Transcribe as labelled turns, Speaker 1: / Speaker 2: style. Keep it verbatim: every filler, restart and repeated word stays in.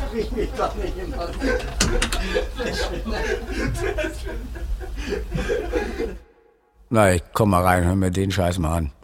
Speaker 1: Ich mich doch nicht immer. Na, ich komm mal rein, hör mir den Scheiß mal an.